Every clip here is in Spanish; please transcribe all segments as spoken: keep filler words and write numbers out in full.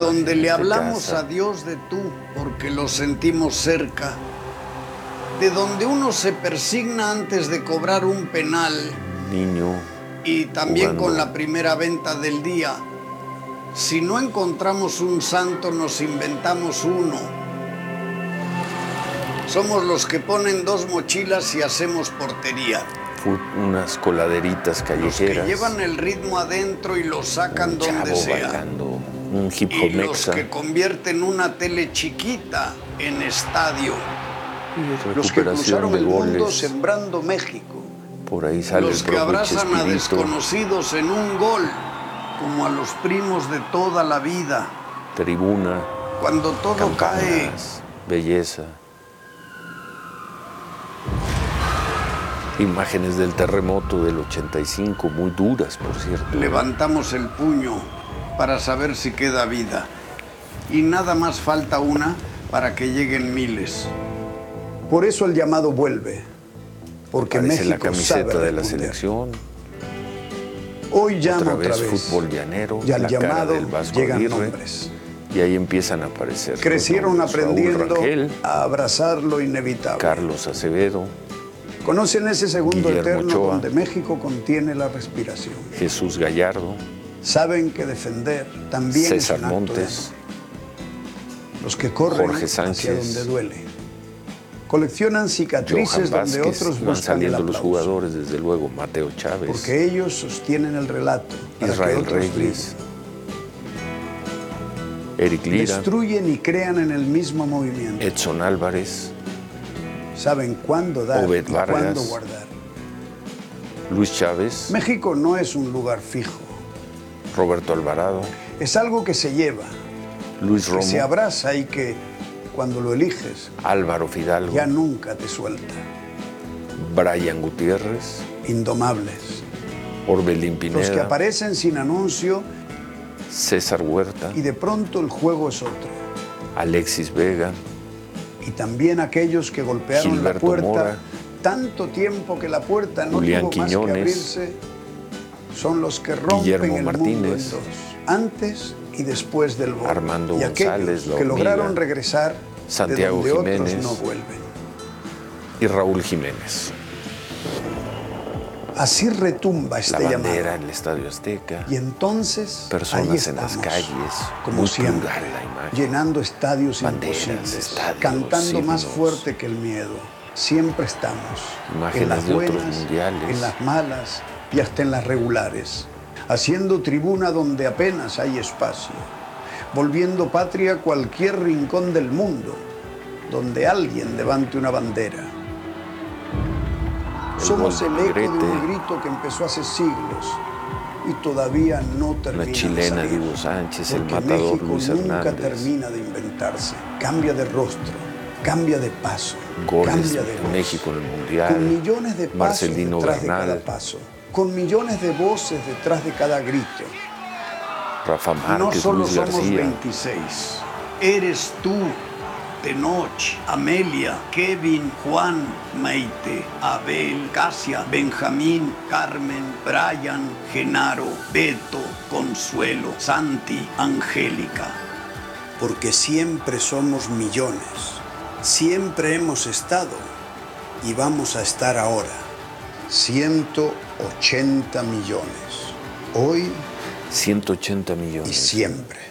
donde le hablamos casa. a Dios de tú, porque lo sentimos cerca, de donde uno se persigna antes de cobrar un penal, Niño. y también jugando. con la primera venta del día. Si no encontramos un santo, nos inventamos uno. Somos los que ponen dos mochilas y hacemos portería. Unas coladeritas callejeras. Los que llevan el ritmo adentro y lo sacan un donde chavo sea. bailando un hip hop Y los mexa. que convierten una tele chiquita en estadio. Y Los que recuperación cruzaron de el mundo goles. sembrando México. Por ahí sale Los el que propio abrazan a Chespirito. desconocidos en un gol, como a los primos de toda la vida. Tribuna. Cuando todo campanas, cae, belleza. Imágenes del terremoto del ochenta y cinco, muy duras, por cierto. levantamos el puño para saber si queda vida. Y nada más falta una para que lleguen miles. Por eso el llamado vuelve. Porque Parece México la camiseta sabe de la responder. selección. Hoy llama Otra otra vez, vez. fútbol llanero, Y al la cara llamado del Vasco llegan Aguirre. nombres. Y ahí empiezan a aparecer. los Crecieron nombres. Raúl aprendiendo Rangel, a abrazar lo inevitable. Carlos Acevedo, Conocen ese segundo Guillermo eterno Ochoa. donde México contiene la respiración. Jesús Gallardo, Saben que defender también César es un acto de Montes, amor. Los que corren Jorge hacia Sánchez, donde duele. Coleccionan cicatrices Johan donde Vázquez. otros Van buscan el saliendo los aplauso. jugadores, desde luego, Mateo Chávez, Porque ellos sostienen el relato para Israel que otros Reyes, brillen. Eric Lira, Destruyen y crean en el mismo movimiento. Edson Álvarez, Saben cuándo dar Obed y Vargas. cuándo guardar. Luis Chávez, México no es un lugar fijo. Roberto Alvarado, Es algo que se lleva, Luis que se Romo, abraza y que cuando lo eliges Álvaro Fidalgo, ya nunca te suelta. Brian Gutiérrez, Indomables. Orbelín Los que Pineda, aparecen sin anuncio César Huerta, y de pronto el juego es otro. Alexis Vega, Y también aquellos que golpearon Gilberto la puerta Mora, tanto tiempo que la puerta no Julián tuvo más que Quiñones, abrirse, son los que rompen Guillermo el Martínez, mundo en dos, antes y después del gol. Armando y aquellos González, La que Hormiga, lograron regresar Santiago de donde Jiménez. otros no vuelven. y Raúl Jiménez. Así retumba La este bandera llamado. en el Estadio Azteca, Y entonces ahí personas en las estamos, calles, como muy siempre, plural la imagen. llenando estadios Banderas, imposibles, estadios, cantando más himnos. fuerte que el miedo. Siempre estamos, Imágenes en las de otros buenas, mundiales. en las malas y hasta en las regulares, haciendo tribuna donde apenas hay espacio, volviendo patria cualquier rincón del mundo donde alguien levante una bandera. El Somos gol el de eco de Negrete. un grito que empezó hace siglos y todavía no termina La de chilena salir. de Hugo Sánchez, el Porque matador México Luis nunca Hernández. termina de inventarse. Cambia de rostro, cambia de paso, Goles cambia de de voz. México en el Con Mundial. millones de pasos Marcelino detrás Bernal. de cada paso. Con millones de voces detrás de cada grito. Rafa No Márquez, solo Luis somos García. veintiséis. Eres tú, Tenoch, Amelia, Kevin, Juan, Maite, Abel, Casia, Benjamín, Carmen, Brian, Genaro, Beto, Consuelo, Santi, Angélica. Porque siempre somos millones. Siempre hemos estado y vamos a estar ahora. ciento ochenta millones. Hoy ciento ochenta y millones. siempre.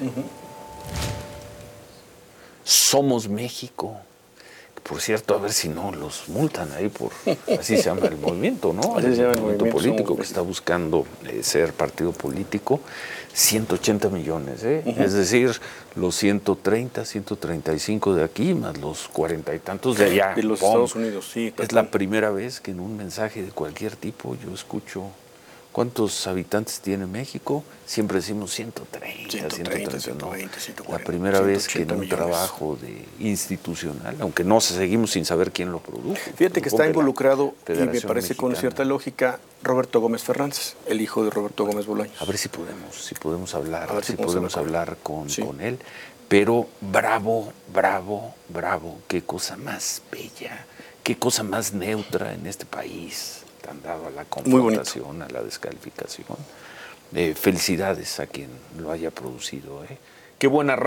Somos México. Por cierto, a ver si no los multan ahí por, así se llama el movimiento, ¿no? Así se llama el movimiento movimiento, político somos que está buscando eh, ser partido político. ciento ochenta millones, ¿eh? Uh-huh. Es decir, los ciento treinta, ciento treinta y cinco de aquí, más los cuarenta y tantos de allá. De los ¡Pum! Estados Unidos, sí. Es la primera vez que en un mensaje de cualquier tipo yo escucho ¿cuántos habitantes tiene México? Siempre decimos ciento treinta, ciento treinta, ciento veinte, ciento veinte, ciento La cuarenta, primera vez que en un millones. trabajo de institucional, aunque no seguimos sin saber quién lo produjo. Fíjate que está involucrado, y me Federación parece Mexicana. con cierta lógica, Roberto Gómez Fernández, el hijo de Roberto Gómez Bolaños. A ver si podemos, si podemos hablar, A ver si, si podemos hablar hablar con, sí. con él. Pero bravo, bravo, bravo, qué cosa más bella, qué cosa más neutra en este país, tan dado a la confrontación, a la descalificación. Eh, felicidades a quien lo haya producido. ¿eh? Qué buena